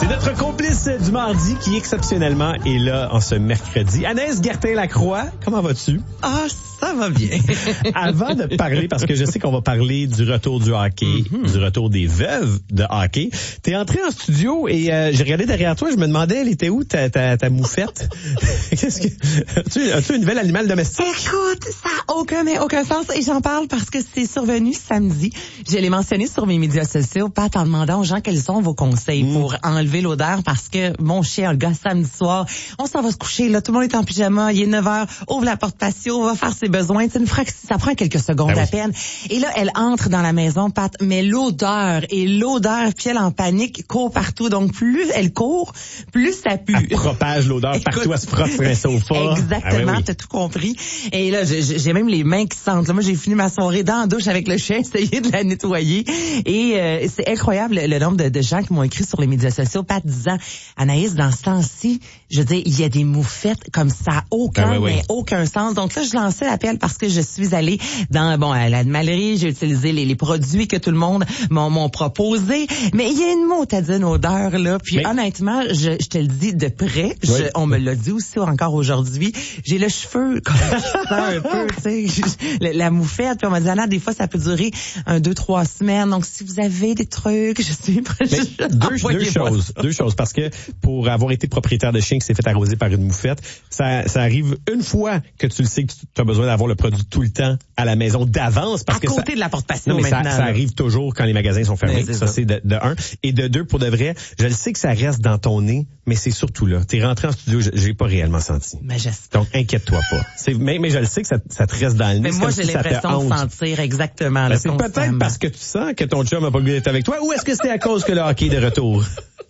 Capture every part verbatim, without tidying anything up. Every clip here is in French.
C'est notre complice du mardi qui, exceptionnellement, est là en ce mercredi. Anaïs Gertin-Lacroix, comment vas-tu? Ah, ça va bien. Avant de parler, parce que je sais qu'on va parler du retour du hockey, mm-hmm. du retour des veuves de hockey, t'es entré en studio et euh, j'ai regardé derrière toi, je me demandais, elle était où ta, ta, ta moufette? Qu'est-ce que... As-tu, as-tu un nouvel animal domestique? Écoute, ça n'a aucun, mais aucun sens et j'en parle parce que c'est survenu samedi. Je l'ai mentionné sur mes médias sociaux, Pat, en demandant aux gens quels sont vos conseils mm. pour enlever l'odeur parce que mon chien, le gars, samedi soir, on s'en va se coucher, là, tout le monde est en pyjama, il est neuf heures, ouvre la porte patio, va faire ses besoins, c'est une fraction, ça prend quelques secondes ah à oui. peine. Et là, elle entre dans la maison, Pat, mais l'odeur et l'odeur, puis elle en panique, court partout. Donc, plus elle court, plus ça pue. Elle propage l'odeur Écoute, partout, elle se frotte sur un sofa. Exactement, ah oui, oui. T'as tout compris. Et là, j'ai, j'ai même les mains qui sentent. Là, moi, j'ai fini ma soirée dans la douche avec le chien, essayer de la nettoyer. Et euh, c'est incroyable le, le nombre de, de gens qui m'ont écrit sur les médias sociaux, Pat, disant, Anaïs, dans ce temps-ci, je veux dire, il y a des moufettes comme ça, aucun, ah oui, oui. mais aucun sens. Donc là, je lançais l'appel parce que je suis allée dans, bon, à l'animalerie, j'ai utilisé les, les produits que tout le monde m'ont, m'ont proposé. Mais il y a une motadine odeur, là. Puis mais... honnêtement, je, je te le dis de près, je, oui. on me l'a dit aussi encore aujourd'hui, j'ai le cheveu comme ça un peu, tu sais, la, la moufette. Puis on m'a dit, Anna, des fois, ça peut durer un, deux, trois semaines. Donc, si vous avez des trucs, je suis prête. Deux, deux choses, deux choses. Parce que pour avoir été propriétaire de chien qui s'est fait arroser par une moufette, ça, ça arrive une fois que tu le sais que tu as besoin d'avoir le produit tout le temps à la maison d'avance. Parce à que côté ça, de la porte patio non, mais maintenant. Ça, ça arrive toujours quand les magasins sont fermés. C'est ça, ça, c'est de, de un. Et de deux, pour de vrai, je le sais que ça reste dans ton nez, mais c'est surtout là. T'es rentré en studio, je, j'ai pas réellement senti. Majesté. Donc, inquiète-toi pas. C'est, mais, mais je le sais que ça, ça te reste dans le nez. Mais moi, j'ai si l'impression de sentir exactement. Ben, là, c'est peut-être parce que tu sens que ton chum a pas le goût d'être avec toi, ou est-ce que c'est à cause que le hockey est de retour?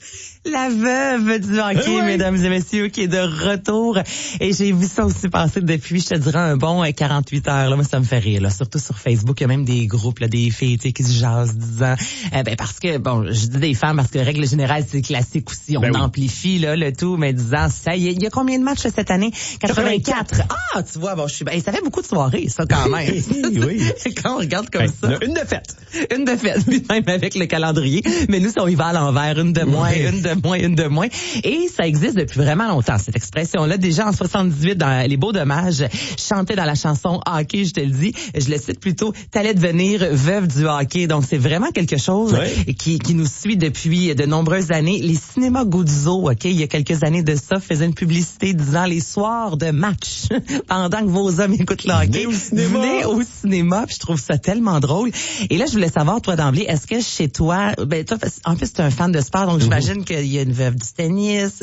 La veuve du hockey, oui. mesdames et messieurs, qui est de retour. Et j'ai vu ça aussi passer depuis, je te dirais, un bon quarante-huit heures. Là, moi, ça me fait rire. Là. Surtout sur Facebook, il y a même des groupes, là, des filles qui se jasent disant... Euh, ben parce que, bon, je dis des femmes parce que règle générale, c'est classique aussi. On ben oui. amplifie là le tout, mais disant, ça y est, il y a combien de matchs cette année? quatre-vingt-quatre. Ah, tu vois, bon, je suis... Ben, ça fait beaucoup de soirées, ça, quand même. oui. Quand on regarde comme ben, ça... Une de fête. Une de fête, même avec le calendrier. Mais nous, on y va à l'envers. Une de moins, oui. une de moins, une de moins. Et ça existe depuis vraiment longtemps, cette expression-là. Déjà en soixante-dix-huit, dans Les Beaux Dommages, chantait dans la chanson Hockey, je te le dis, je le cite plutôt, t'allais devenir veuve du hockey. Donc, c'est vraiment quelque chose oui. qui, qui nous suit depuis de nombreuses années. Les cinémas Guzzo, OK, il y a quelques années de ça, faisaient une publicité disant les soirs de match, pendant que vos hommes écoutent le hockey. Venez au cinéma. Venez au cinéma, puis je trouve ça tellement drôle. Et là, je voulais savoir, toi, d'emblée, est-ce que chez toi, ben, toi, en plus, tu es un fan de sport, donc j'imagine mmh. qu'il y a une veuve du tennis.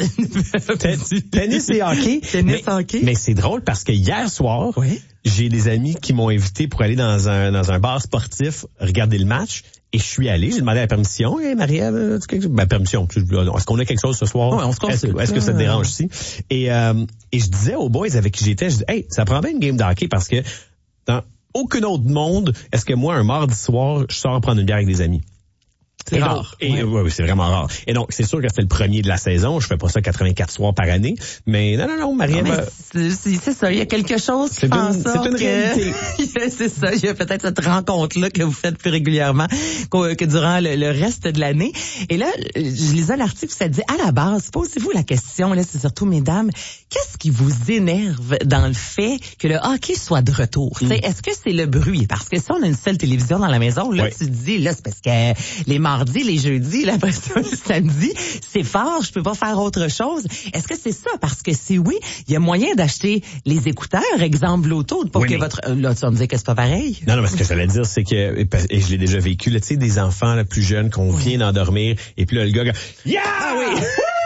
du... Tennis et hockey. Tennis mais, hockey. Mais c'est drôle parce que hier soir, oui. j'ai des amis qui m'ont invité pour aller dans un dans un bar sportif regarder le match. Et je suis allé, j'ai demandé la permission. Hey, Marie-Ève, ben, permission. Est-ce qu'on a quelque chose ce soir? Ouais, on se est-ce, est-ce que ça te dérange aussi? Et, euh, et je disais aux boys avec qui j'étais, je disais, hey, ça prend bien une game de hockey parce que dans aucun autre monde, est-ce que moi, un mardi soir, je sors prendre une bière avec des amis? C'est et rare. Donc, et, ouais. ouais, c'est vraiment rare. Et donc, c'est sûr que c'était le premier de la saison. Je fais pas ça quatre-vingt-quatre soirs par année. Mais non, non, non, Marie-Ève... Non, c'est, c'est, c'est ça. Il y a quelque chose qui c'est fait une, en sorte c'est une réalité. que... c'est ça. Il y a peut-être cette rencontre-là que vous faites plus régulièrement que, que durant le, le reste de l'année. Et là, je lisais l'article où ça dit, à la base, posez-vous la question, là, c'est surtout, mesdames, qu'est-ce qui vous énerve dans le fait que le hockey soit de retour? Mm. Est-ce que c'est le bruit? Parce que si on a une seule télévision dans la maison, là, oui. tu te dis, là, c'est parce que les mardis, les jeudis, là, après ça, le samedi, c'est fort, je peux pas faire autre chose. Est-ce que c'est ça? Parce que si oui, il y a moyen d'acheter les écouteurs, exemple Bluetooth, pour oui, que mais... votre... Là, tu vas me dire que c'est pas pareil. Non, non, mais ce que j'allais dire, c'est que, et je l'ai déjà vécu, là, tu sais, des enfants là, plus jeunes qu'on oui. vient d'endormir, et puis là, le gars, yeah! Ah oui!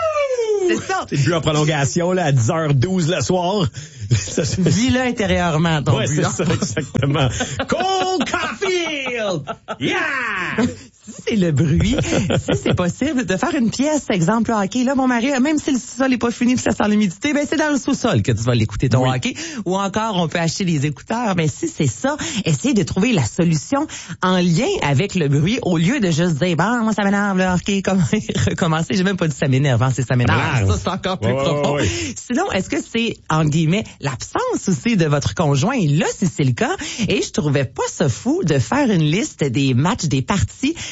C'est ça. C'est le but en prolongation, là, à dix heures douze le soir. Vis-le intérieurement, ton ouais, but. c'est ça, exactement. Cole Caulfield! Yeah! Si c'est le bruit, si c'est possible de faire une pièce, exemple, hockey. Là, mon mari, même si le sous-sol n'est pas fini puis ça sent l'humidité, ben c'est dans le sous-sol que tu vas l'écouter ton oui. hockey. Ou encore, on peut acheter des écouteurs. Mais si c'est ça, essayez de trouver la solution en lien avec le bruit au lieu de juste dire, bon, moi ça m'énerve, le hockey, comment recommencer. J'ai même pas dit ça m'énerve, hein, c'est ça m'énerve. Ah, ça, c'est encore plus ouais, profond. Ouais, ouais. Sinon, est-ce que c'est, en guillemets, l'absence aussi de votre conjoint? Et là, si c'est le cas, et je trouvais pas ça fou de faire une liste des matchs, des parties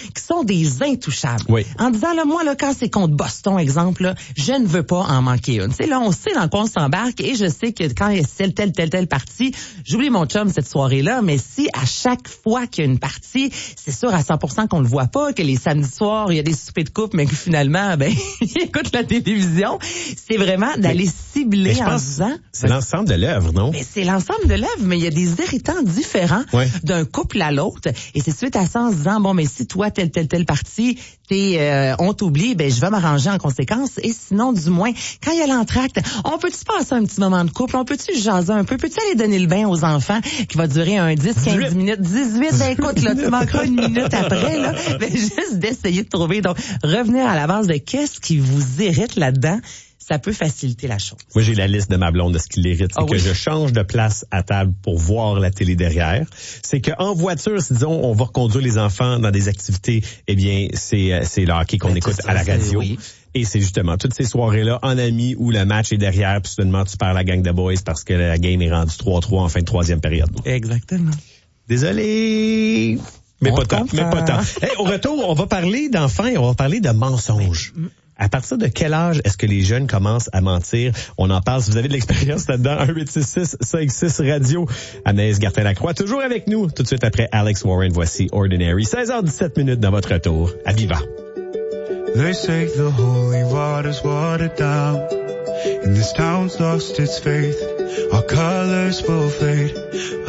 qui sont des intouchables. Oui. En disant, là, moi, là, quand c'est contre Boston, exemple, là, je ne veux pas en manquer une. Tu sais, là, on sait dans quoi on s'embarque et je sais que quand il y a telle, telle, telle, telle partie, j'oublie mon chum cette soirée-là, mais si à chaque fois qu'il y a une partie, c'est sûr à cent pour cent qu'on le voit pas, que les samedis soirs, il y a des soupers de couple, mais que finalement, ben, il écoute la télévision, c'est vraiment d'aller cibler je en pense disant... c'est l'ensemble de l'œuvre, non? Mais c'est l'ensemble de l'œuvre, mais il y a des irritants différents ouais. d'un couple à l'autre. Et c'est suite à ça en se disant, bon, mais si toi, telle, telle, telle partie, t'es, euh, on t'oublie, ben, je vais m'arranger en conséquence. Et sinon, du moins, quand il y a l'entracte, on peut-tu passer un petit moment de couple? On peut-tu jaser un peu? Peux-tu aller donner le bain aux enfants qui va durer un dix, quinze minutes? dix-huit, ben, écoute, là, tu manqueras une minute après, là. Ben, juste d'essayer de trouver. Donc, revenir à la base de qu'est-ce qui vous irrite là-dedans. Ça peut faciliter la chose. Moi, j'ai la liste de ma blonde de ce qui l'irrite. C'est oh, que oui. je change de place à table pour voir la télé derrière. C'est qu'en voiture, si disons, on va reconduire les enfants dans des activités, eh bien, c'est, c'est le hockey qu'on ben, écoute ça, à la radio. Oui. Et c'est justement toutes ces soirées-là en amis où le match est derrière, puis soudainement, tu perds la gang de boys parce que la game est rendue trois trois en fin de troisième période. Exactement. Désolé. Mais on pas tant, mais pas tant. Hey, au retour, on va parler d'enfants et on va parler de mensonges. Mais, à partir de quel âge est-ce que les jeunes commencent à mentir? On en parle. Si vous avez de l'expérience là-dedans, un huit six six cinq six radio. Anaïs Gertin-Lacroix, toujours avec nous. Tout de suite après Alex Warren, voici Ordinary. seize heures dix-sept minutes dans votre retour. À Viva. They say the holy water's watered down, and this town's lost its faith. Our colors will fade.